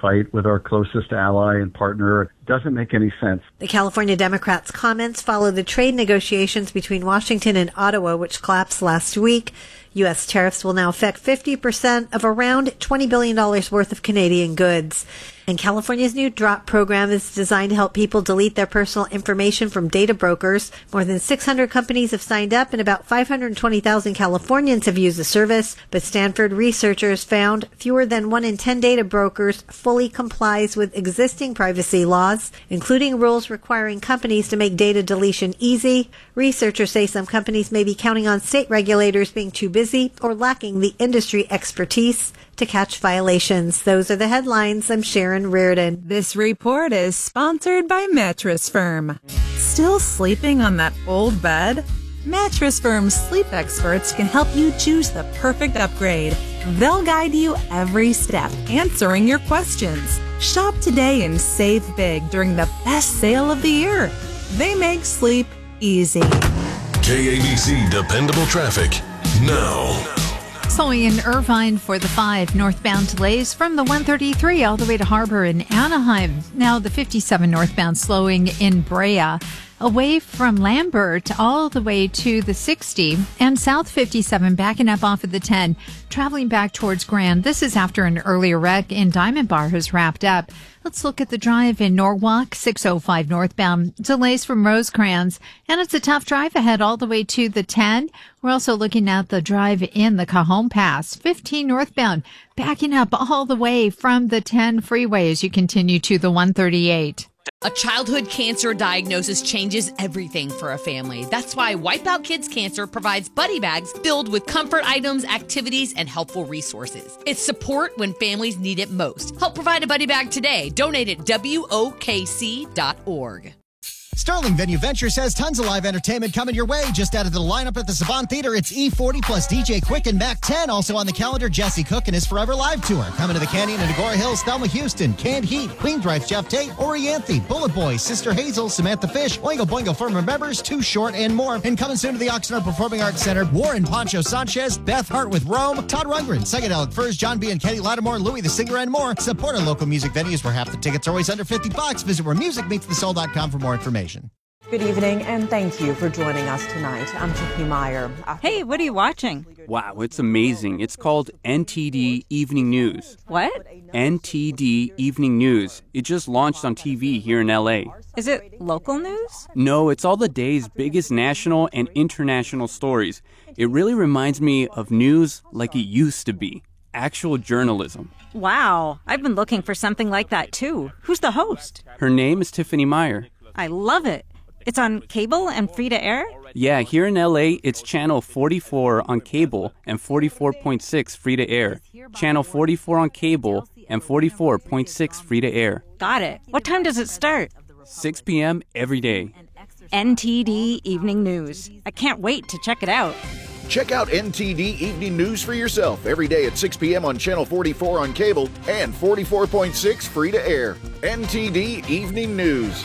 fight with our closest ally and partner. It doesn't make any sense. The California Democrats' comments follow the trade negotiations between Washington and Ottawa, which collapsed last week. U.S. tariffs will now affect 50% of around $20 billion worth of Canadian goods. And California's new DROP program is designed to help people delete their personal information from data brokers. More than 600 companies have signed up and about 520,000 Californians have used the service. But Stanford researchers found fewer than 1 in 10 data brokers fully complies with existing privacy laws, including rules requiring companies to make data deletion easy. Researchers say some companies may be counting on state regulators being too busy or lacking the industry expertise to catch violations. Those are the headlines. I'm Sharon Reardon. This report is sponsored by Mattress Firm. Still sleeping on that old bed? Mattress Firm's sleep experts can help you choose the perfect upgrade. They'll guide you every step, answering your questions. Shop today and save big during the best sale of the year. They make sleep easy. KABC Dependable Traffic now. Slowing in Irvine for the 5 northbound delays from the 133 all the way to Harbor in Anaheim. Now the 57 northbound slowing in Brea, away from Lambert all the way to the 60, and South 57 backing up off of the 10, traveling back towards Grand. This is after an earlier wreck in Diamond Bar has wrapped up. Let's look at the drive in Norwalk, 605 northbound, delays from Rosecrans, and it's a tough drive ahead all the way to the 10. We're also looking at the drive in the Cajon Pass, 15 northbound, backing up all the way from the 10 freeway as you continue to the 138. A childhood cancer diagnosis changes everything for a family. That's why Wipeout Kids Cancer provides buddy bags filled with comfort items, activities, and helpful resources. It's support when families need it most. Help provide a buddy bag today. Donate at WOKC.org. Sterling Venue Ventures has tons of live entertainment coming your way. Just added to the lineup at the Savant Theater, it's E40 plus DJ Quick and Mac 10. Also on the calendar, Jesse Cook and his Forever Live Tour. Coming to the Canyon and Agora Hills, Thelma Houston, Canned Heat, Queensrÿche, Jeff Tate, Orianthe, Bullet Boy, Sister Hazel, Samantha Fish, Oingo Boingo Firm Members, Too Short, and more. And coming soon to the Oxnard Performing Arts Center, Warren Poncho Sanchez, Beth Hart with Rome, Todd Rundgren, Psychedelic Furs, John B. and Kenny Lattimore, Louis the Singer, and more. Support our local music venues where half the tickets are always under $50. Visit wheremusicmeetsthesoul.com for more information. Good evening, and thank you for joining us tonight. I'm Tiffany Meyer. Hey, what are you watching? Wow, it's amazing. It's called NTD Evening News. What? NTD Evening News. It just launched on TV here in L.A. Is it local news? No, it's all the day's biggest national and international stories. It really reminds me of news like it used to be. Actual journalism. Wow, I've been looking for something like that, too. Who's the host? Her name is Tiffany Meyer. I love it. It's on cable and free to air? Yeah, here in LA, it's channel 44 on cable and 44.6 free to air. Channel 44 on cable and 44.6 free to air. Got it. What time does it start? 6 p.m. every day. NTD Evening News. I can't wait to check it out. Check out NTD Evening News for yourself every day at 6 p.m. on Channel 44 on cable and 44.6 free to air. NTD Evening News.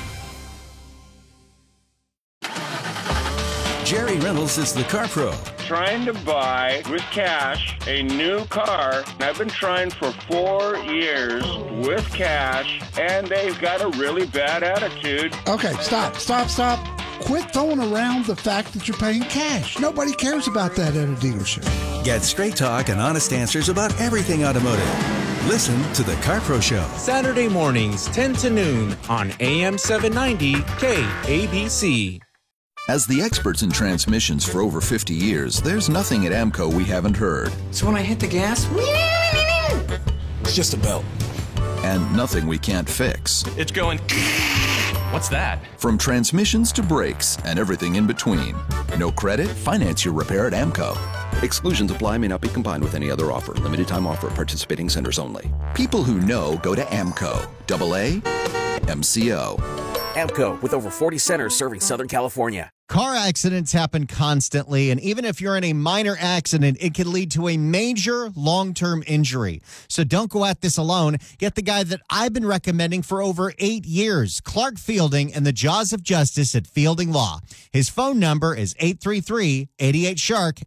Jerry Reynolds is the Car Pro. Trying to buy with cash a new car. I've been trying for 4 years with cash, and they've got a really bad attitude. Okay, stop. Quit throwing around the fact that you're paying cash. Nobody cares about that at a dealership. Get straight talk and honest answers about everything automotive. Listen to the Car Pro Show. Saturday mornings, 10 to noon on AM 790 KABC. As the experts in transmissions for over 50 years, there's nothing at AMCO we haven't heard. So when I hit the gas, it's just a belt. And nothing we can't fix. It's going... What's that? From transmissions to brakes and everything in between. No credit? Finance your repair at AMCO. Exclusions apply, may not be combined with any other offer. Limited time offer at participating centers only. People who know go to AMCO. AA MCO. AMCO, with over 40 centers serving Southern California. Car accidents happen constantly, and even if you're in a minor accident, it can lead to a major long-term injury. So don't go at this alone. Get the guy that I've been recommending for over 8 years, Clark Fielding and the Jaws of Justice at Fielding Law. His phone number is 833-88-SHARK,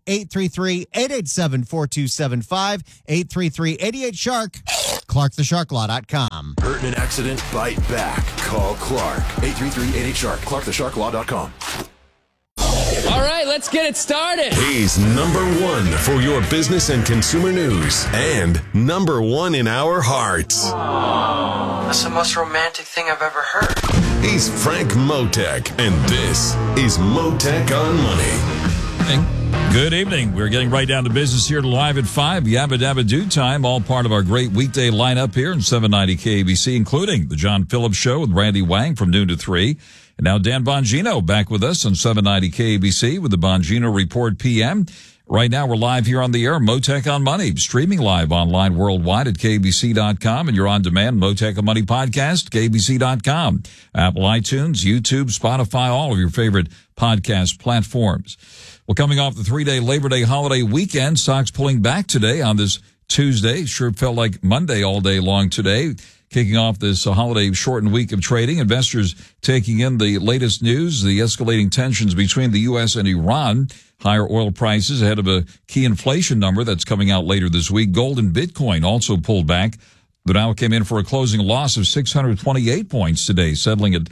833-887-4275, 833-88-SHARK, ClarkTheSharkLaw.com. Hurt in an accident? Bite back. Call Clark. 833-88-SHARK. ClarkTheSharkLaw.com. All right, let's get it started. He's number one for your business and consumer news and number one in our hearts. That's the most romantic thing I've ever heard. He's Frank Motek, and this is Motek on Money. Good evening. We're getting right down to business here live at 5. Yabba Dabba Do Time, all part of our great weekday lineup here in 790 KABC, including the John Phillips Show with Randy Wang from noon to 3. And now Dan Bongino back with us on 790 KABC with the Bongino Report PM. Right now we're live here on the air, Motek on Money, streaming live online worldwide at KBC.com, and you're on demand, Motek on Money podcast, KBC.com, Apple iTunes, YouTube, Spotify, all of your favorite podcast platforms. Well, coming off the 3-day Labor Day holiday weekend, stocks pulling back today on this Tuesday. Sure felt like Monday all day long today. Kicking off this holiday shortened week of trading, investors taking in the latest news, the escalating tensions between the U.S. and Iran, higher oil prices ahead of a key inflation number that's coming out later this week. Gold and Bitcoin also pulled back. The Dow came in for a closing loss of 628 points today, settling at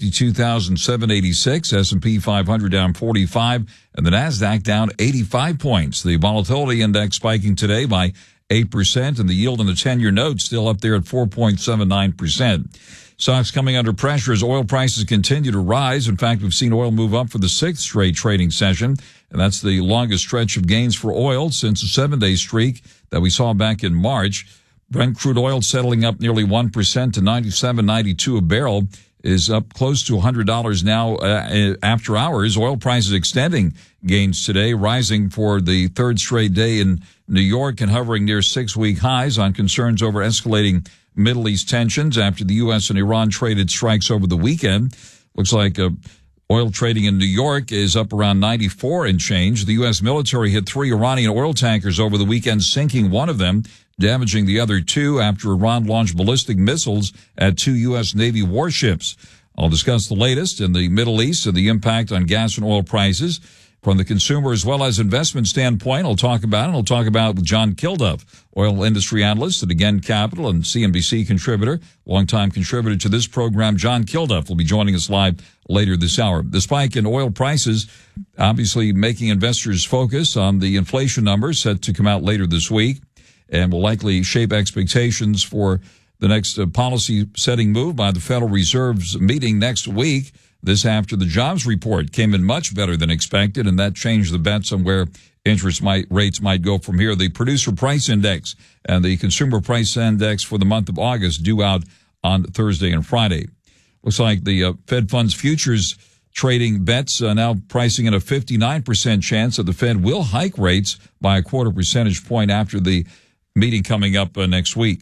52,786. S&P 500 down 45, and the Nasdaq down 85 points. The volatility index spiking today by 8%, and the yield on the 10-year note still up there at 4.79%. Stocks coming under pressure as oil prices continue to rise. In fact, we've seen oil move up for the 6th straight trading session, and that's the longest stretch of gains for oil since a 7-day streak that we saw back in March. Brent crude oil settling up nearly 1% to $97.92 a barrel, is up close to $100 now after hours. Oil prices extending gains today, rising for the 3rd straight day in New York and hovering near 6-week highs on concerns over escalating Middle East tensions after the U.S. and Iran traded strikes over the weekend. Looks like oil trading in New York is up around 94 and change. The U.S. military hit 3 Iranian oil tankers over the weekend, sinking one of them, damaging the other 2 after Iran launched ballistic missiles at 2 U.S. Navy warships. I'll discuss the latest in the Middle East and the impact on gas and oil prices from the consumer as well as investment standpoint. I'll talk about it. I'll talk about with John Kilduff, oil industry analyst at Again Capital and CNBC contributor, longtime contributor to this program. John Kilduff will be joining us live later this hour. The spike in oil prices obviously making investors focus on the inflation numbers set to come out later this week and will likely shape expectations for the next policy-setting move by the Federal Reserve's meeting next week. This after the jobs report came in much better than expected, and that changed the bets on where interest rates might go from here. The Producer Price Index and the Consumer Price Index for the month of August due out on Thursday and Friday. Looks like the Fed Funds Futures trading bets now pricing in a 59% chance that the Fed will hike rates by a 0.25 percentage point after the meeting coming up next week.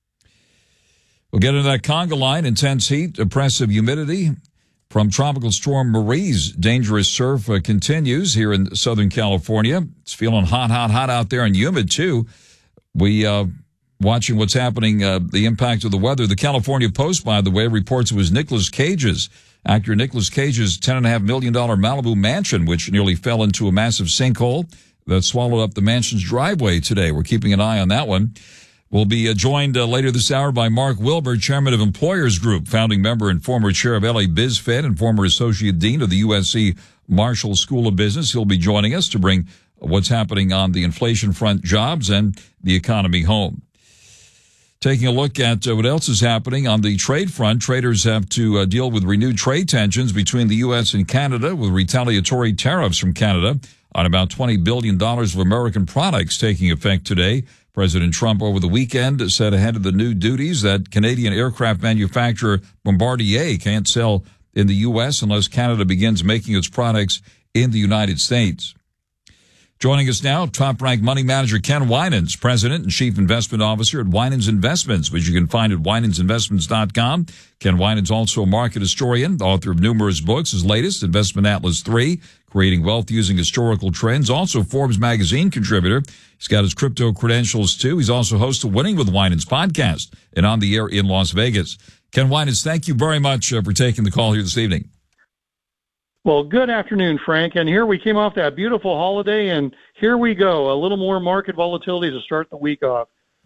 We'll get into that conga line. Intense heat, oppressive humidity from Tropical Storm Marie's dangerous surf continues here in Southern California. It's feeling hot out there and humid too. We watching what's happening, the impact of the weather. The California Post, by the way, reports it was actor Nicolas Cage's $10.5 million Malibu mansion, which nearly fell into a massive sinkhole that swallowed up the mansion's driveway today. We're keeping an eye on that one. We'll be joined later this hour by Mark Wilbur, chairman of Employers Group, founding member and former chair of LA BizFed and former associate dean of the USC Marshall School of Business. He'll be joining us to bring what's happening on the inflation front, jobs, and the economy home. Taking a look at what else is happening on the trade front, traders have to deal with renewed trade tensions between the U.S. and Canada with retaliatory tariffs from Canada on about $20 billion of American products taking effect today. President Trump over the weekend said ahead of the new duties that Canadian aircraft manufacturer Bombardier can't sell in the U.S. unless Canada begins making its products in the United States. Joining us now, top-ranked money manager Ken Winans, president and chief investment officer at Winans Investments, which you can find at winansinvestments.com. Ken Winans, also a market historian, author of numerous books. His latest, Investment Atlas 3, Creating Wealth Using Historical Trends. Also Forbes magazine contributor. He's got his crypto credentials, too. He's also host of Winning with Winans podcast and on the air in Las Vegas. Ken Winans, thank you very much for taking the call here this evening. Well, good afternoon, Frank. And here we came off that beautiful holiday, and here we go. A little more market volatility to start the week off.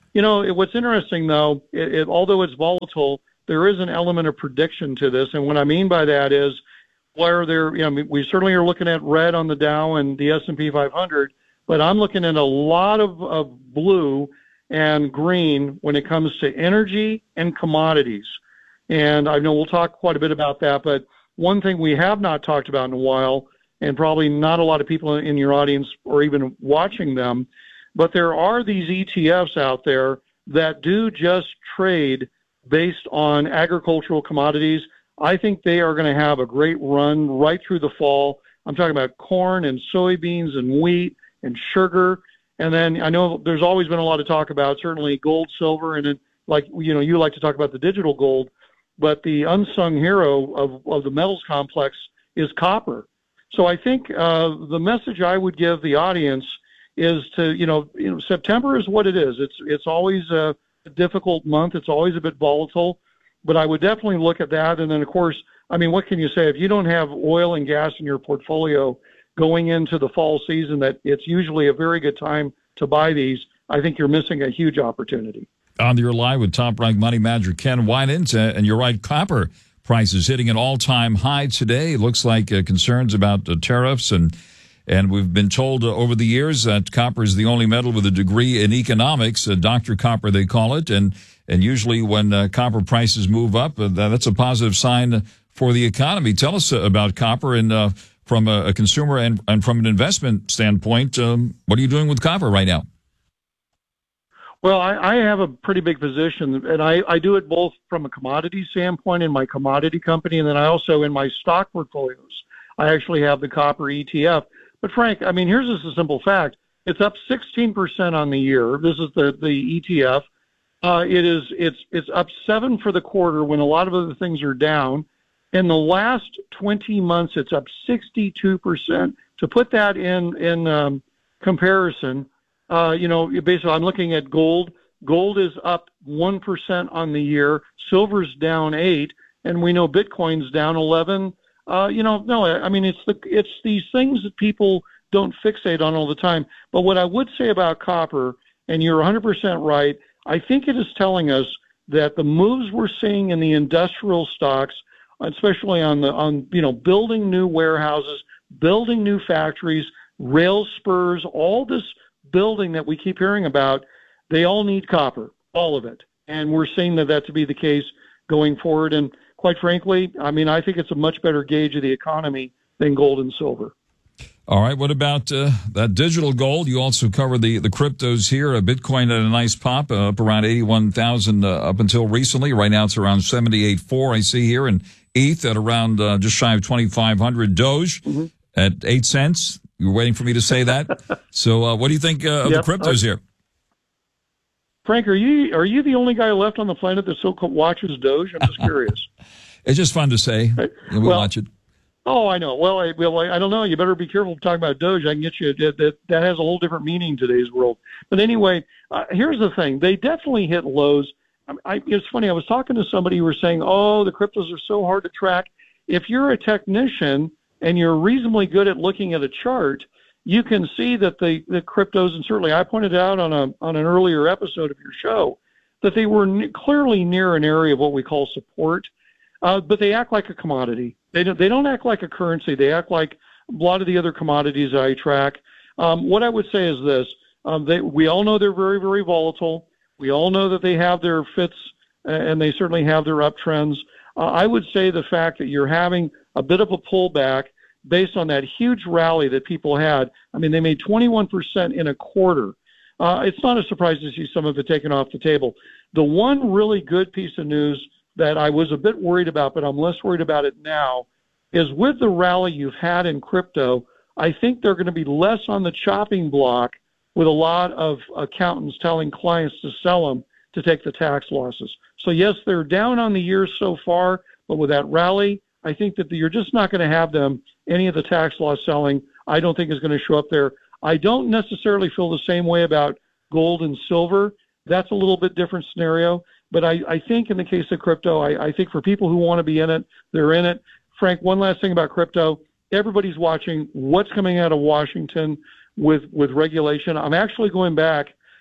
What's interesting, though, although it's volatile, there is an element of prediction to this. And what I mean by that is where we certainly are looking at red on the Dow and the S&P 500, but I'm looking at a lot of blue and green when it comes to energy and commodities. And I know we'll talk quite a bit about that, but one thing we have not talked about in a while, and probably not a lot of people in your audience or even watching them, but there are these ETFs out there that do just trade based on agricultural commodities. I think they are going to have a great run right through the fall. I'm talking about corn and soybeans and wheat and sugar. And then I know there's always been a lot of talk about certainly gold, silver, and then, you like to talk about the digital gold, but the unsung hero of the metals complex is copper. So I think the message I would give the audience is to, September is what it is. It's always a difficult month. It's always a bit volatile, but I would definitely look at that. And then, of course, what can you say? If you don't have oil and gas in your portfolio going into the fall season, that it's usually a very good time to buy these, I think you're missing a huge opportunity. On your live with top-ranked money manager Ken Winans, and you're right, copper prices hitting an all-time high today. It looks like concerns about tariffs, and we've been told over the years that copper is the only metal with a degree in economics, Dr. Copper they call it, and usually when copper prices move up, that's a positive sign for the economy. Tell us about copper, and from a consumer and from an investment standpoint, what are you doing with copper right now? Well, I have a pretty big position, and I do it both from a commodity standpoint in my commodity company, and then I also in my stock portfolios, I actually have the copper ETF. But Frank, here's just a simple fact. It's up 16% on the year. This is the ETF. It's up 7% for the quarter when a lot of other things are down. In the last 20 months, it's up 62%. To put that in comparison, basically I'm looking at gold. Gold is up 1% on the year. Silver's down 8%, and we know Bitcoin's down 11%. It's these things that people don't fixate on all the time. But what I would say about copper, and you're 100% right, I think it is telling us that the moves we're seeing in the industrial stocks, especially on building new warehouses, building new factories, rail spurs, all this building that we keep hearing about, they all need copper, all of it. And we're seeing that to be the case going forward. And quite frankly, I think it's a much better gauge of the economy than gold and silver. All right. What about that digital gold? You also cover the cryptos here. Bitcoin had a nice pop, up around 81,000 up until recently. Right now it's around 78.4 I see here. And ETH at around just shy of 2,500. Doge at 8 cents. You were waiting for me to say that. So what do you think of the cryptos here? Frank, are you the only guy left on the planet that still watches Doge? I'm just curious. It's just fun to say. We watch it. Oh, I know. Well, I don't know. You better be careful talking about Doge. I can get you that has a whole different meaning in today's world. But anyway, here's the thing. They definitely hit lows. It's funny. I was talking to somebody who was saying, "Oh, the cryptos are so hard to track." If you're a technician and you're reasonably good at looking at a chart, you can see that the cryptos, and certainly I pointed out on an earlier episode of your show, that they were clearly near an area of what we call support, but they act like a commodity. They don't act like a currency. They act like a lot of the other commodities I track. What I would say is this. We all know they're very, very volatile. We all know that they have their fits, and they certainly have their uptrends. I would say the fact that you're having a bit of a pullback based on that huge rally that people had. They made 21% in a quarter. It's not a surprise to see some of it taken off the table. The one really good piece of news that I was a bit worried about, but I'm less worried about it now, is with the rally you've had in crypto, I think they're going to be less on the chopping block with a lot of accountants telling clients to sell them to take the tax losses. So yes, they're down on the year so far, but with that rally, I think that you're just not going to have them. Any of the tax loss selling, I don't think is going to show up there. I don't necessarily feel the same way about gold and silver. That's a little bit different scenario. But I think in the case of crypto, I think for people who want to be in it, they're in it. Frank, one last thing about crypto. Everybody's watching what's coming out of Washington with regulation. I'm actually going back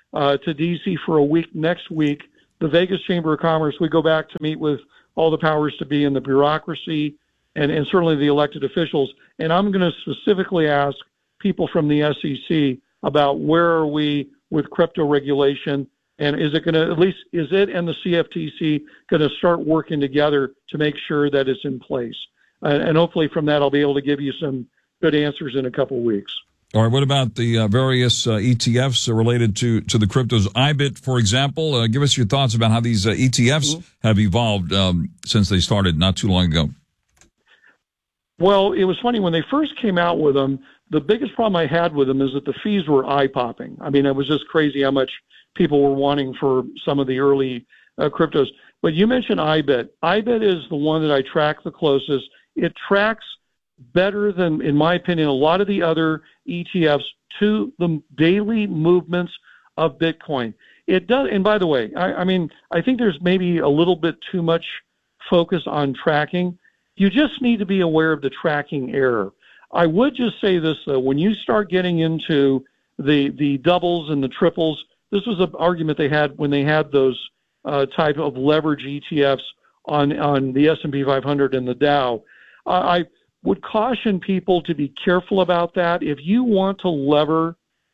to D.C. for a week next week. The Vegas Chamber of Commerce, we go back to meet with all the powers to be in the bureaucracy and certainly the elected officials. And I'm going to specifically ask people from the SEC about where are we with crypto regulation, and is it going to, at least, is it and the CFTC going to start working together to make sure that it's in place? And hopefully from that I'll be able to give you some good answers in a couple of weeks. All right. What about the various ETFs related to the cryptos? IBIT, for example. Give us your thoughts about how these ETFs have evolved since they started not too long ago. Well, it was funny when they first came out with them. The biggest problem I had with them is that the fees were eye-popping. I mean, it was just crazy how much people were wanting for some of the early cryptos. But you mentioned IBIT. IBIT is the one that I track the closest. It tracks better than, in my opinion, a lot of the other ETFs to the daily movements of Bitcoin. It does, and by the way, I mean, I think there's maybe a little bit too much focus on tracking. You just need to be aware of the tracking error. I would just say this, though, when you start getting into the doubles and the triples, this was an argument they had when they had those type of leverage ETFs on the S&P 500 and the Dow. I would caution people to be careful about that. If you want to lever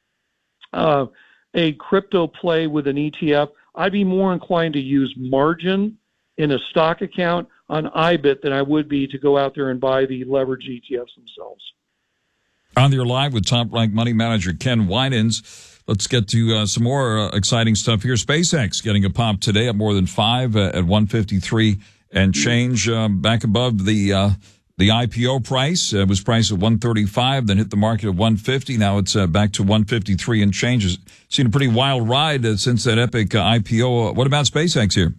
a crypto play with an ETF, I'd be more inclined to use margin in a stock account on IBIT than I would be to go out there and buy the leverage ETFs themselves. On there live with top-ranked money manager Ken Winans. Let's get to some more exciting stuff here. SpaceX getting a pop today at more than 5 at 153 and change, back above the IPO price. It was priced at 135, then hit the market at 150. Now it's back to 153 and change. It's seen a pretty wild ride since that epic IPO. What about SpaceX here?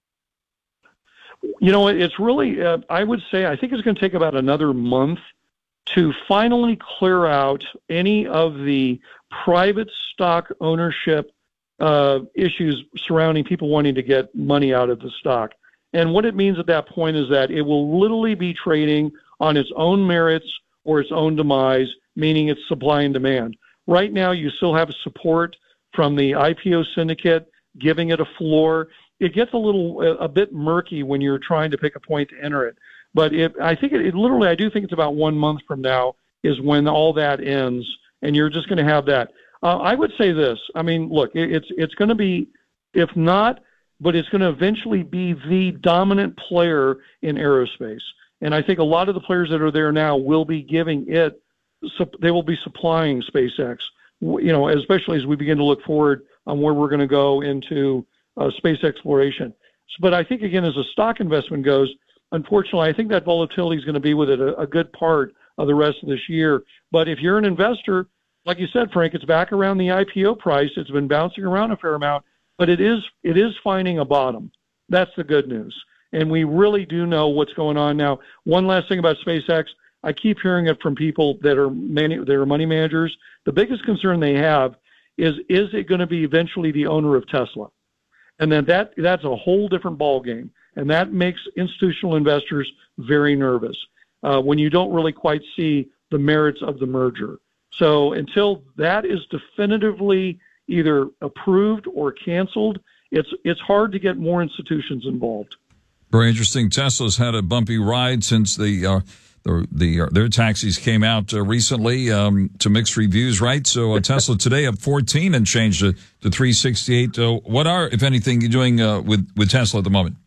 You know, it's really, I would say, I think it's going to take about another month to finally clear out any of the private stock ownership issues surrounding people wanting to get money out of the stock. And what it means at that point is that it will literally be trading on its own merits or its own demise, meaning it's supply and demand. Right now, you still have support from the IPO syndicate, giving it a floor. It gets a bit murky when you're trying to pick a point to enter it. But I think it literally, I do think it's about 1 month from now is when all that ends, and you're just going to have that. I would say this. I mean, look, it's going to be, if not, but it's going to eventually be the dominant player in aerospace. And I think a lot of the players that are there now will be giving it, they will be supplying SpaceX, you know, especially as we begin to look forward on where we're going to go into space exploration. But I think, again, as a stock investment goes, unfortunately, I think that volatility is going to be with it a good part of the rest of this year. But if you're an investor, like you said, Frank, it's back around the IPO price. It's been bouncing around a fair amount, but it is finding a bottom. That's the good news. And we really do know what's going on now. One last thing about SpaceX, I keep hearing it from people that are money managers. The biggest concern they have is it going to be eventually the owner of Tesla? And then that's a whole different ballgame. And that makes institutional investors very nervous when you don't really quite see the merits of the merger. So until that is definitively either approved or canceled, it's hard to get more institutions involved. Very interesting. Tesla's had a bumpy ride since their taxis came out recently to mixed reviews, right? So Tesla today up 14 and changed to 368. What are, if anything, you doing with Tesla at the moment?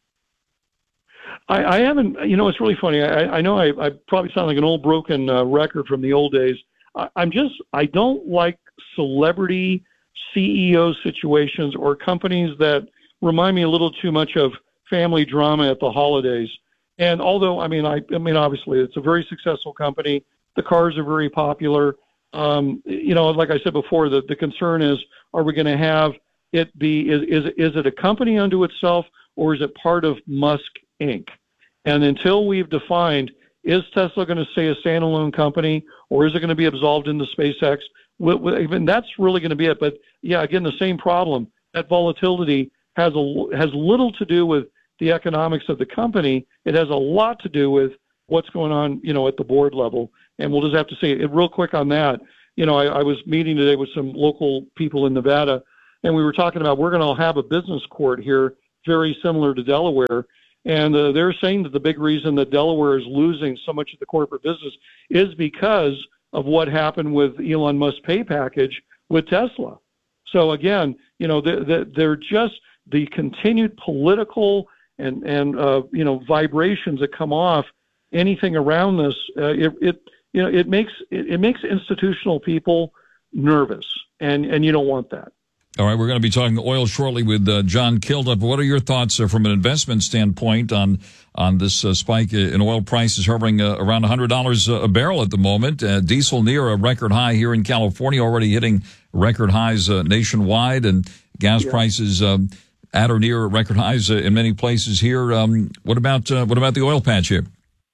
I haven't, you know, it's really funny. I know I probably sound like an old broken record from the old days. I don't like celebrity CEO situations or companies that remind me a little too much of family drama at the holidays. And although, I mean, obviously it's a very successful company. The cars are very popular. You know, like I said before, the concern is, are we going to have it be, is it a company unto itself, or is it part of Musk Inc.? And until we've defined, is Tesla going to stay a standalone company, or is it going to be absorbed into SpaceX? Even that's really going to be it. But yeah, again, the same problem. That volatility has little to do with the economics of the company. It has a lot to do with what's going on, you know, at the board level. And we'll just have to say it real quick on that. I was meeting today with some local people in Nevada, and we were talking about we're going to have a business court here very similar to Delaware. And they're saying that the big reason that Delaware is losing so much of the corporate business is because of what happened with Elon Musk's pay package with Tesla. So again, they're just the continued political and vibrations that come off anything around this. It makes institutional people nervous, and you don't want that. All right, we're going to be talking oil shortly with John Kilduff. What are your thoughts from an investment standpoint on this spike in oil prices hovering around $100 a barrel at the moment? Diesel near a record high here in California, already hitting record highs nationwide, and gas prices at or near record highs in many places here. What about the oil patch here?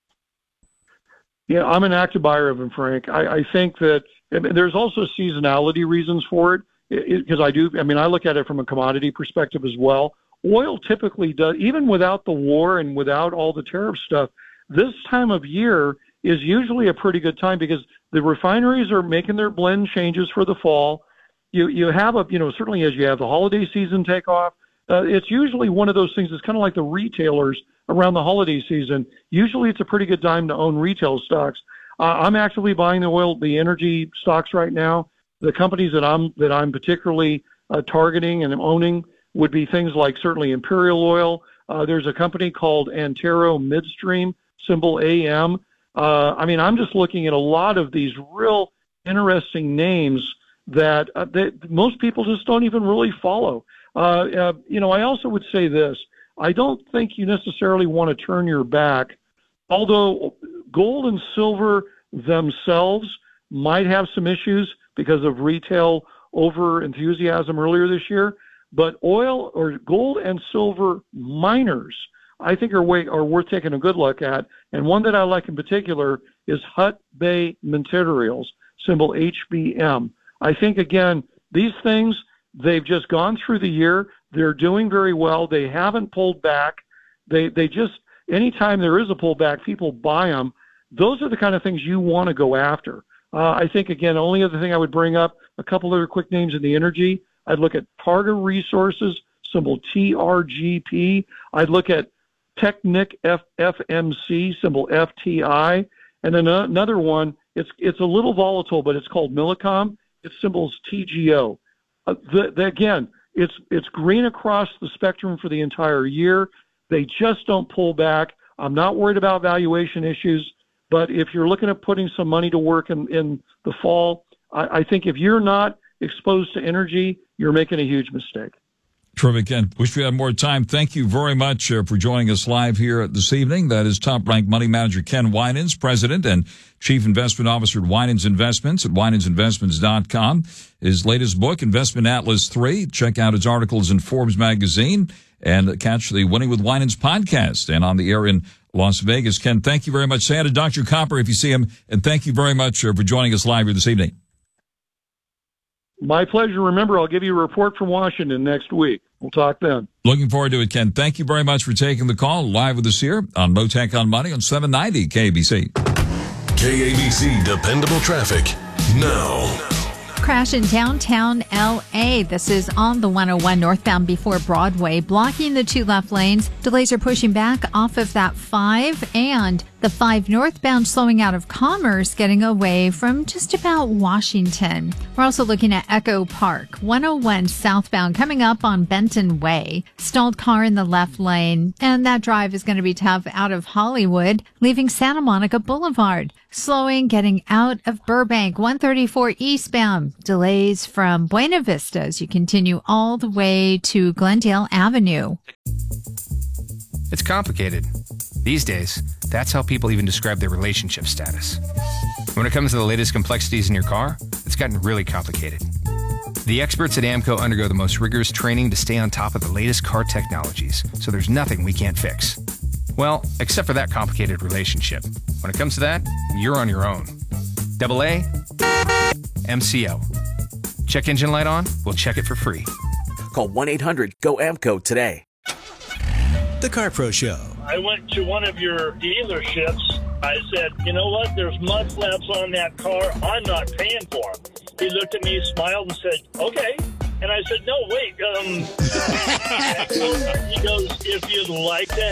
Yeah, I'm an active buyer of them, Frank. I think that there's also seasonality reasons for it. Because I look at it from a commodity perspective as well. Oil typically does, even without the war and without all the tariff stuff, this time of year is usually a pretty good time because the refineries are making their blend changes for the fall. You have certainly as you have the holiday season take off, it's usually one of those things that's kind of like the retailers around the holiday season. Usually it's a pretty good time to own retail stocks. I'm actively buying the energy stocks right now. The companies that I'm particularly targeting and owning would be things like certainly Imperial Oil. There's a company called Antero Midstream, symbol AM. I'm just looking at a lot of these real interesting names that most people just don't even really follow. I also would say this. I don't think you necessarily want to turn your back, although gold and silver themselves might have some issues because of retail over enthusiasm earlier this year. But oil or gold and silver miners, I think are worth taking a good look at. And one that I like in particular is Hut Bay Materials, symbol HBM. I think, again, these things, they've just gone through the year. They're doing very well. They haven't pulled back. They just, anytime there is a pullback, people buy them. Those are the kind of things you want to go after. I think, again, the only other thing I would bring up, a couple other quick names in the energy. I'd look at Targa Resources, symbol TRGP. I'd look at Technic FMC, symbol FTI. And then another one, it's a little volatile, but it's called Millicom. Its symbol's TGO. Again, it's green across the spectrum for the entire year. They just don't pull back. I'm not worried about valuation issues. But if you're looking at putting some money to work in the fall, I think if you're not exposed to energy, you're making a huge mistake. Terrific, Ken. Wish we had more time. Thank you very much for joining us live here this evening. That is top-ranked money manager Ken Winans, President and Chief Investment Officer at Winans Investments at WinansInvestments.com. His latest book, Investment Atlas 3. Check out his articles in Forbes magazine and catch the Winning with Winans podcast and on the air in Las Vegas. Ken, thank you very much. Say hi to Dr. Copper if you see him, and thank you very much for joining us live here this evening. My pleasure. Remember, I'll give you a report from Washington next week. We'll talk then. Looking forward to it, Ken. Thank you very much for taking the call live with us here on MoTech on Money on 790 KABC. KABC Dependable Traffic now. Crash in downtown L.A. This is on the 101 northbound before Broadway, blocking the two left lanes. Delays are pushing back off of that 5 and the 5 northbound slowing out of Commerce, getting away from just about Washington. We're also looking at Echo Park, 101 southbound coming up on Benton Way. Stalled car in the left lane, and that drive is going to be tough out of Hollywood, leaving Santa Monica Boulevard. Slowing getting out of Burbank, 134 eastbound. Delays from Buena Vista as you continue all the way to Glendale Avenue. It's complicated. These days, that's how people even describe their relationship status. When it comes to the latest complexities in your car, it's gotten really complicated. The experts at AAMCO undergo the most rigorous training to stay on top of the latest car technologies, so there's nothing we can't fix. Well, except for that complicated relationship. When it comes to that, you're on your own. AA, MCO. Check engine light on? We'll check it for free. Call 1-800-GO-AMCO today. The Car Pro Show. I went to one of your dealerships I said, you know what? There's mud flaps on that car. I'm not paying for them. He looked at me, smiled, and said, okay. And I said, no, wait. He goes, if you'd like to